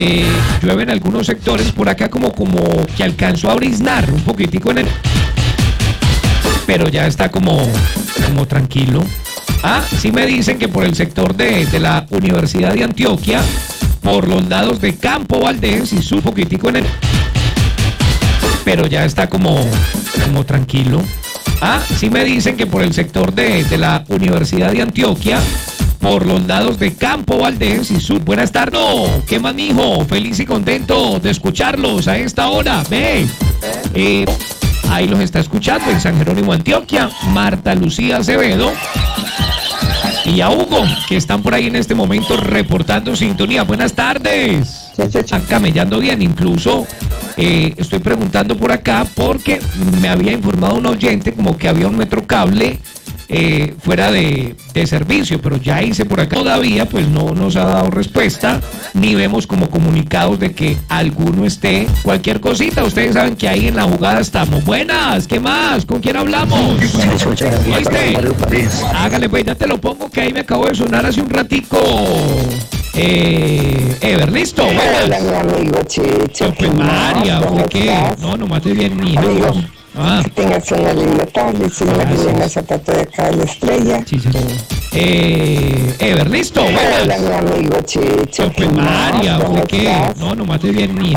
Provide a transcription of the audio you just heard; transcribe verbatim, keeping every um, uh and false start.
Eh, llueve en algunos sectores, por acá como, como que alcanzó a briznar un poquitico en el... Pero ya está como, como tranquilo. Ah, sí me dicen que por el sector de, de la Universidad de Antioquia, por los lados de Campo Valdés y su poquitico en el... Pero ya está como, como tranquilo. Ah, sí me dicen que por el sector de, de la Universidad de Antioquia, por los lados de Campo Valdés y Sur. Buenas tardes. No, ¿qué más, mijo? Feliz y contento de escucharlos a esta hora. Ve. Eh, ahí los está escuchando en San Jerónimo, Antioquia. Marta Lucía Acevedo y a Hugo, que están por ahí en este momento reportando sintonía. Buenas tardes. Están camellando bien, incluso eh, estoy preguntando por acá porque me había informado un oyente como que había un metrocable eh, fuera de, de servicio, pero ya hice por acá, todavía pues no nos ha dado respuesta, ni vemos como comunicados de que alguno esté. Cualquier cosita, ustedes saben que ahí en la jugada estamos. Buenas, ¿qué más? ¿Con quién hablamos? ¿Viste? Hágale pues, ya te lo pongo que ahí me acabo de sonar hace un ratico. Eh, Ever, listo. Hola, mi amigo Chicho. Pues María, ¿usted qué? No, no mate bien, mi amigo. Ah. Que tengas una linda tarde, soy Marilena Zapata de acá de la Estrella. Sí, sí. Eh, Ever, listo. Hola, mi amigo Chicho. Pues María, ¿usted qué? No, no mate bien, mi